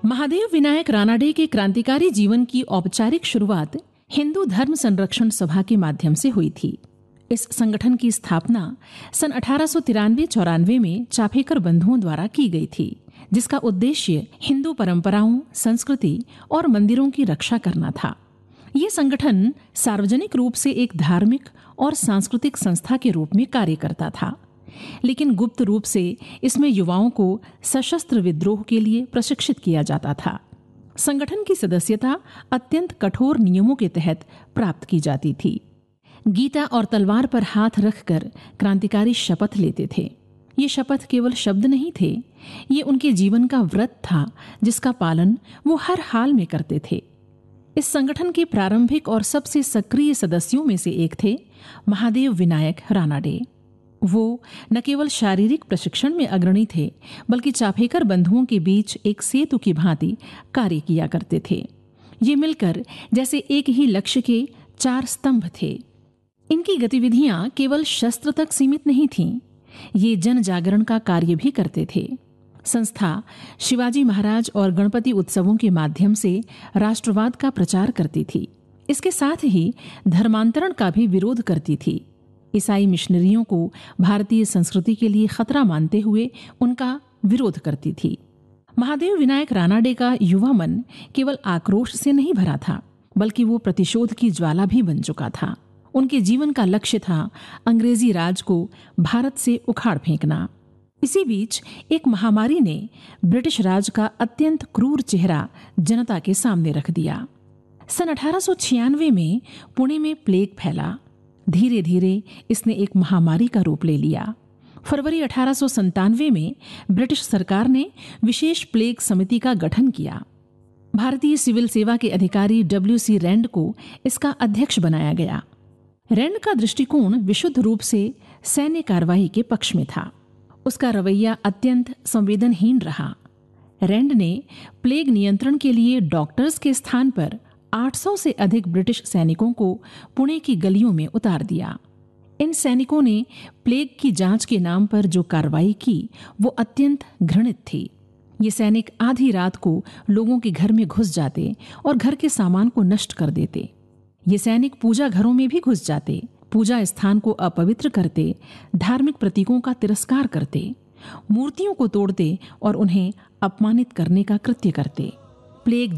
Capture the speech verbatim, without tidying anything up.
महादेव विनायक रानाडे के क्रांतिकारी जीवन की औपचारिक शुरुआत हिंदू धर्म संरक्षण सभा के माध्यम से हुई थी। इस संगठन की स्थापना सन अठारह सौ तिरानवे चौरानवे में चाफेकर बंधुओं द्वारा की गई थी, जिसका उद्देश्य हिंदू परंपराओं, संस्कृति और मंदिरों की रक्षा करना था। ये संगठन सार्वजनिक रूप से एक धार्मिक और सांस्कृतिक संस्था के रूप में कार्य करता था, लेकिन गुप्त रूप से इसमें युवाओं को सशस्त्र विद्रोह के लिए प्रशिक्षित किया जाता था। संगठन की सदस्यता अत्यंत कठोर नियमों के तहत प्राप्त की जाती थी। गीता और तलवार पर हाथ रखकर क्रांतिकारी शपथ लेते थे। ये शपथ केवल शब्द नहीं थे, ये उनके जीवन का व्रत था जिसका पालन वो हर हाल में करते थे। इस संगठन के प्रारंभिक और सबसे सक्रिय सदस्यों में से एक थे महादेव विनायक रानाडे। वो न केवल शारीरिक प्रशिक्षण में अग्रणी थे, बल्कि चाफेकर बंधुओं के बीच एक सेतु की भांति कार्य किया करते थे। ये मिलकर जैसे एक ही लक्ष्य के चार स्तंभ थे। इनकी गतिविधियां केवल शस्त्र तक सीमित नहीं थीं, ये जन जागरण का कार्य भी करते थे। संस्था शिवाजी महाराज और गणपति उत्सवों के माध्यम से राष्ट्रवाद का प्रचार करती थी। इसके साथ ही धर्मांतरण का भी विरोध करती थी। ईसाई मिशनरियों को भारतीय संस्कृति के लिए खतरा मानते हुए उनका विरोध करती थी। महादेव विनायक रानाडे का युवा मन केवल आक्रोश से नहीं भरा था, बल्कि वो प्रतिशोध की ज्वाला भी बन चुका था। उनके जीवन का लक्ष्य था अंग्रेजी राज को भारत से उखाड़ फेंकना। इसी बीच एक महामारी ने ब्रिटिश राज का अत्यंत क्रूर चेहरा जनता के सामने रख दिया। सन अठारह सौ छियानवे में पुणे में प्लेग फैला। धीरे धीरे इसने एक महामारी का रूप ले लिया। फरवरी अठारह सौ संतानवे में ब्रिटिश सरकार ने विशेष प्लेग समिति का गठन किया। भारतीय सिविल सेवा के अधिकारी डब्ल्यू सी रैंड को इसका अध्यक्ष बनाया गया। रैंड का दृष्टिकोण विशुद्ध रूप से सैन्य कार्रवाई के पक्ष में था। उसका रवैया अत्यंत संवेदनहीन रहा। रैंड ने प्लेग नियंत्रण के लिए डॉक्टर्स के स्थान पर आठ सौ से अधिक ब्रिटिश सैनिकों को पुणे की गलियों में उतार दिया। इन सैनिकों ने प्लेग की जांच के नाम पर जो कार्रवाई की वो अत्यंत घृणित थी। ये सैनिक आधी रात को लोगों के घर में घुस जाते और घर के सामान को नष्ट कर देते। ये सैनिक पूजा घरों में भी घुस जाते, पूजा स्थान को अपवित्र करते, धार्मिक प्रतीकों का तिरस्कार करते, मूर्तियों को तोड़ते और उन्हें अपमानित करने का कृत्य करते। प्लेग